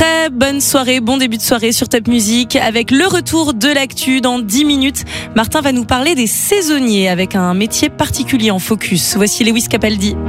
Très bonne soirée, bon début de soirée sur Top Music avec le retour de l'actu dans 10 minutes. Martin va nous parler des saisonniers avec un métier particulier en focus. Voici Lewis Capaldi.